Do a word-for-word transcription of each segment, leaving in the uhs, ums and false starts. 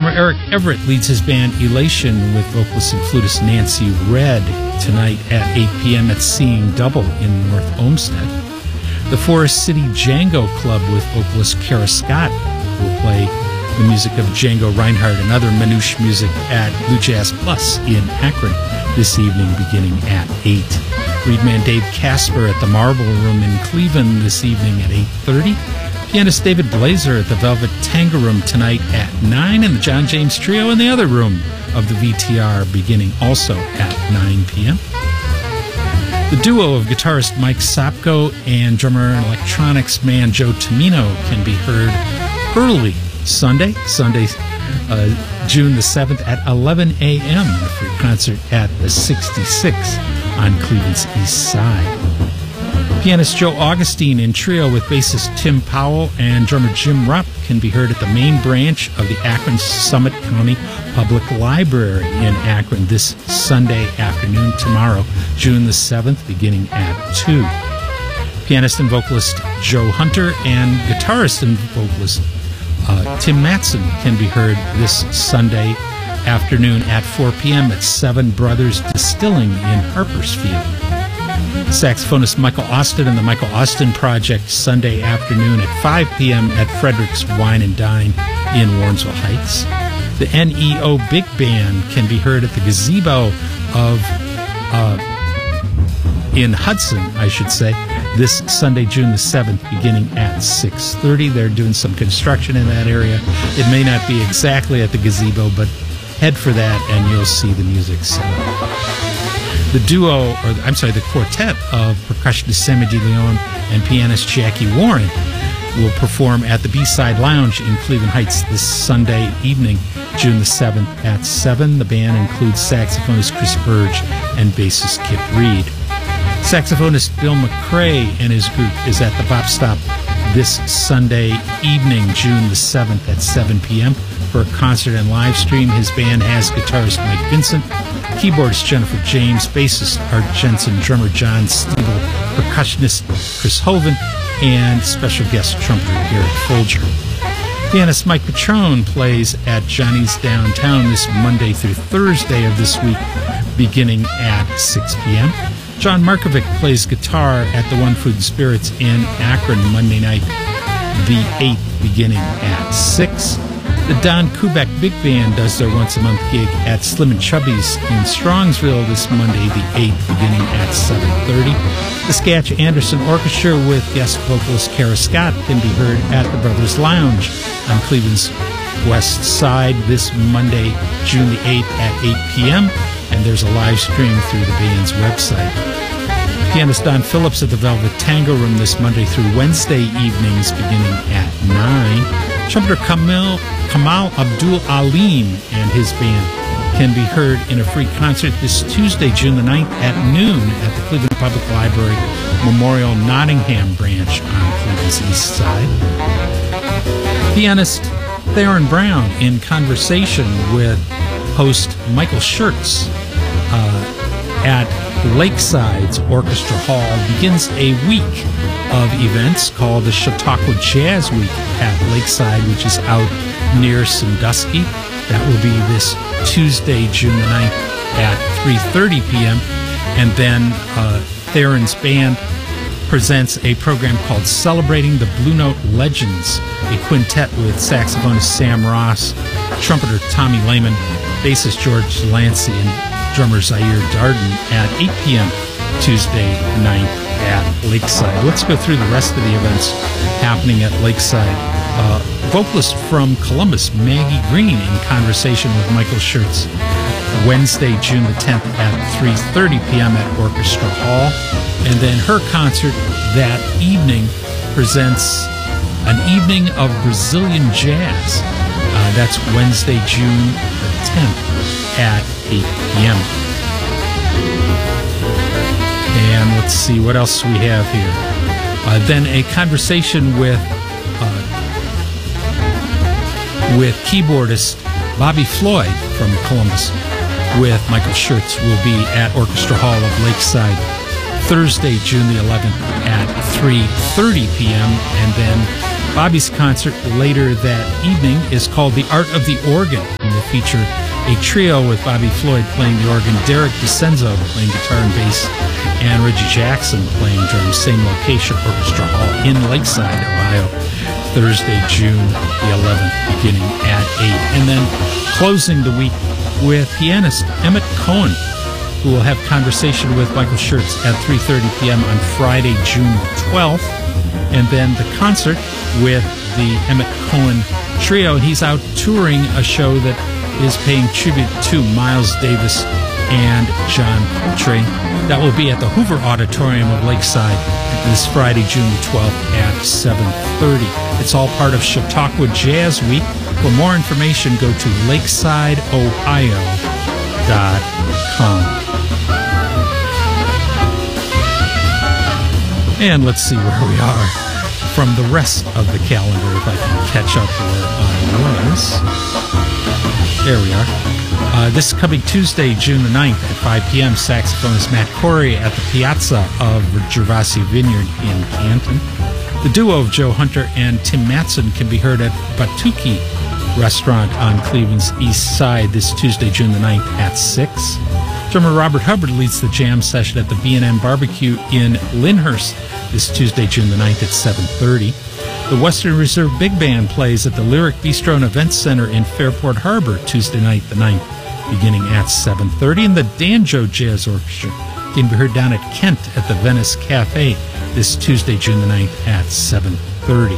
Drummer Eric Everett leads his band Elation with vocalist and flutist Nancy Red tonight at eight p.m. at Seeing Double in North Olmsted. The Forest City Django Club with vocalist Kara Scott will play the music of Django Reinhardt and other Manouche music at Blue Jazz Plus in Akron this evening beginning at eight. Reedman Dave Casper at the Marble Room in Cleveland this evening at eight thirty. Pianist David Blazer at the Velvet Tango Room tonight at nine, and the John James Trio in the other room of the V T R beginning also at nine p.m. The duo of guitarist Mike Sopko and drummer and electronics man Joe Tomino can be heard early Sunday, Sunday, uh, June the seventh at eleven a.m. a free concert at the sixty-six on Cleveland's East Side. Pianist Joe Augustine in trio with bassist Tim Powell and drummer Jim Rupp can be heard at the main branch of the Akron Summit County Public Library in Akron this Sunday afternoon, tomorrow, June the seventh, beginning at two. Pianist and vocalist Joe Hunter and guitarist and vocalist uh, Tim Mattson can be heard this Sunday afternoon at four p.m. at Seven Brothers Distilling in Harpersfield. Saxophonist Michael Austin and the Michael Austin Project Sunday afternoon at five p.m. at Frederick's Wine and Dine in Warrensville Heights. The N E O Big Band can be heard at the gazebo of uh, in Hudson, I should say, this Sunday, June the seventh, beginning at six thirty. They're doing some construction in that area. It may not be exactly at the gazebo, but head for that and you'll see the music set up. The duo, or I'm sorry, the quartet of percussionist Sammy DeLeon and pianist Jackie Warren will perform at the B-Side Lounge in Cleveland Heights this Sunday evening, June the seventh at seven. The band includes saxophonist Chris Burge and bassist Kip Reed. Saxophonist Bill McCrae and his group is at the Bop Stop this Sunday evening, June the seventh at seven p.m. for a concert and live stream. His band has guitarist Mike Vincent, keyboardist Jennifer James, bassist Art Jensen, drummer John Stiebel, percussionist Chris Hoven, and special guest trumpeter Garrett Folger. Pianist Mike Petrone plays at Johnny's Downtown this Monday through Thursday of this week, beginning at six p.m. John Markovic plays guitar at the One Food and Spirits in Akron Monday night, the eighth, beginning at six. The Don Kubek Big Band does their once-a-month gig at Slim and Chubby's in Strongsville this Monday, the eighth, beginning at seven thirty. The Sketch Anderson Orchestra with guest vocalist Kara Scott can be heard at the Brothers Lounge on Cleveland's West Side this Monday, June the eighth at eight p.m., and there's a live stream through the band's website. Pianist Don Phillips at the Velvet Tango Room this Monday through Wednesday evenings beginning at nine. Trumpeter Kamal, Kamal Abdul Alim and his band can be heard in a free concert this Tuesday, June the ninth at noon at the Cleveland Public Library Memorial Nottingham branch on Cleveland's East Side. Pianist Theron Brown in conversation with host Michael Schertz uh, at Lakeside's Orchestra Hall begins a week of events called the Chautauqua Jazz Week at Lakeside, which is out near Sandusky. That will be this Tuesday, June the ninth at three thirty p.m. And then uh, Theron's band presents a program called Celebrating the Blue Note Legends, a quintet with saxophonist Sam Ross, trumpeter Tommy Lehman, bassist George Delancey, and drummer Zaire Darden at eight p.m. Tuesday ninth at Lakeside. Let's go through the rest of the events happening at Lakeside. Uh, vocalist from Columbus, Maggie Green, in conversation with Michael Schertz Wednesday, June the tenth at three thirty p.m. at Orchestra Hall. And then her concert that evening presents an evening of Brazilian jazz. Uh, that's Wednesday, June the tenth at eight p.m. And let's see what else we have here. Uh, then a conversation with uh, with keyboardist Bobby Floyd from Columbus with Michael Schertz will be at Orchestra Hall of Lakeside Thursday, June the eleventh at three thirty p.m. And then Bobby's concert later that evening is called The Art of the Organ, and will feature a trio with Bobby Floyd playing the organ, Derek DeCenzo playing guitar and bass, and Reggie Jackson playing drums. Same location, Orchestra Hall in Lakeside, Ohio, Thursday, June the eleventh, beginning at eight. And then closing the week with pianist Emmett Cohen, who will have conversation with Michael Schertz at three thirty p.m. on Friday, June twelfth. And then the concert with the Emmett Cohen Trio. And he's out touring a show that is paying tribute to Miles Davis and John Coltrane. That will be at the Hoover Auditorium of Lakeside this Friday, June twelfth at seven thirty. It's all part of Chautauqua Jazz Week. For more information, go to lakeside ohio dot com. And let's see where we are from the rest of the calendar, if I can catch up where I was. There we are. Uh, this coming Tuesday, June the ninth at five p.m., saxophonist Matt Corey at the Piazza of Gervasi Vineyard in Canton. The duo of Joe Hunter and Tim Matson can be heard at Batuki Restaurant on Cleveland's East Side this Tuesday, June the ninth at six. Drummer Robert Hubbard leads the jam session at the B and M Barbecue in Lyndhurst this Tuesday, June the ninth at seven thirty. The Western Reserve Big Band plays at the Lyric Bistro and Event Center in Fairport Harbor Tuesday night the ninth, beginning at seven thirty. And the Danjo Jazz Orchestra can be heard down at Kent at the Venice Cafe this Tuesday, June the ninth at seven thirty.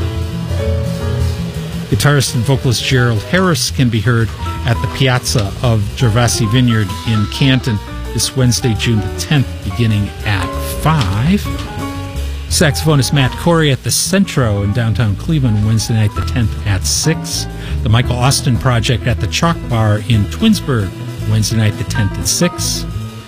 Guitarist and vocalist Gerald Harris can be heard at the Piazza of Gervasi Vineyard in Canton this Wednesday, June the tenth, beginning at five. Saxophonist Matt Corey at the Centro in downtown Cleveland Wednesday night the tenth at six. The Michael Austin Project at the Chalk Bar in Twinsburg Wednesday night the tenth at six.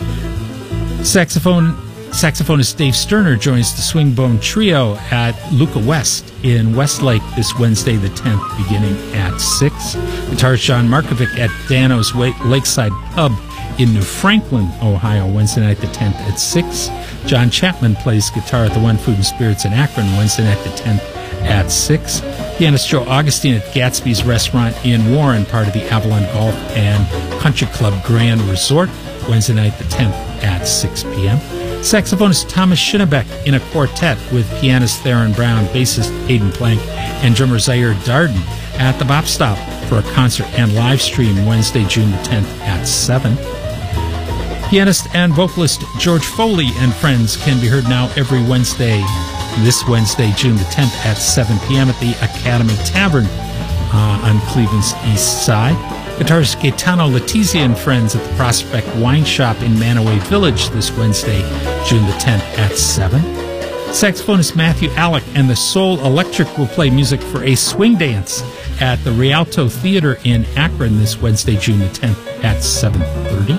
Saxophone Saxophonist Dave Sterner joins the Swing Bone Trio at Luca West in Westlake this Wednesday the tenth, beginning at six. Guitarist John Markovic at Dano's Lakeside Pub in New Franklin, Ohio, Wednesday night the tenth at six. John Chapman plays guitar at the One Food and Spirits in Akron, Wednesday night the tenth at six. Pianist Joe Augustine at Gatsby's Restaurant in Warren, part of the Avalon Golf and Country Club Grand Resort, Wednesday night the tenth at six p.m. Saxophonist Thomas Schinnebeck in a quartet with pianist Theron Brown, bassist Aidan Plank, and drummer Zaire Darden at the Bop Stop for a concert and live stream Wednesday, June the tenth at seven. Pianist and vocalist George Foley and friends can be heard now every Wednesday, this Wednesday, June the tenth at seven p.m. at the Academy Tavern uh, on Cleveland's East Side. Guitarist Gaetano Letizia and friends at the Prospect Wine Shop in Manaway Village this Wednesday, June the tenth at seven. Saxophonist Matthew Alec and the Soul Electric will play music for a swing dance at the Rialto Theater in Akron this Wednesday, June the tenth at seven thirty.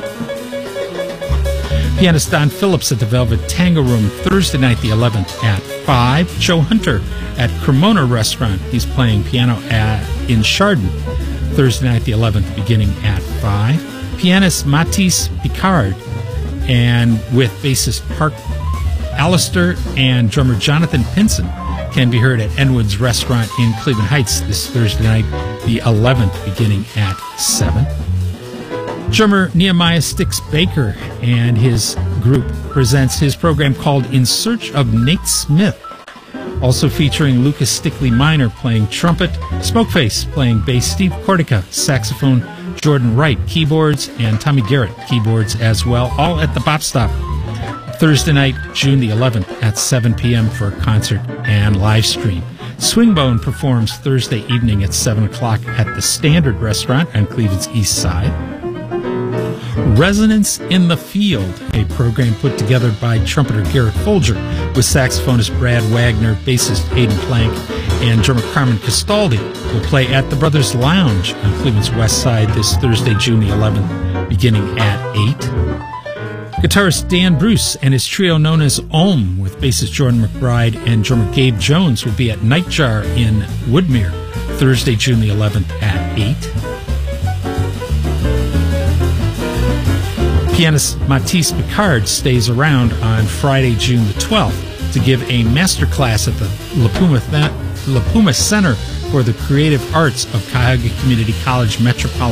Pianist Don Phillips at the Velvet Tango Room Thursday night the eleventh at five. Joe Hunter at Cremona Restaurant. He's playing piano at, in Chardon Thursday night the eleventh, beginning at five. Pianist Matisse Picard and with bassist Park Allister and drummer Jonathan Pinson can be heard at Enwood's Restaurant in Cleveland Heights this Thursday night the eleventh, beginning at seven. Drummer Nehemiah Sticks Baker and his group presents his program called In Search of Nate Smith, also featuring Lucas Stickley Minor playing trumpet, Smokeface playing bass, Steve Cortica saxophone, Jordan Wright keyboards, and Tommy Garrett keyboards as well, all at the Bop Stop Thursday night, June the eleventh at seven p.m. for a concert and live stream. Swingbone performs Thursday evening at seven o'clock at the Standard Restaurant on Cleveland's East Side. Resonance in the Field, a program put together by trumpeter Garrett Folger with saxophonist Brad Wagner, bassist Aidan Plank, and drummer Carmen Castaldi will play at the Brothers Lounge on Cleveland's West Side this Thursday, June the eleventh, beginning at eight. Guitarist Dan Bruce and his trio known as Ohm with bassist Jordan McBride and drummer Gabe Jones will be at Nightjar in Woodmere Thursday, June the eleventh at eight. Pianist Matisse Picard stays around on Friday, June the twelfth to give a master class at the La Puma La Puma Center for the Creative Arts of Cuyahoga Community College Metropolitan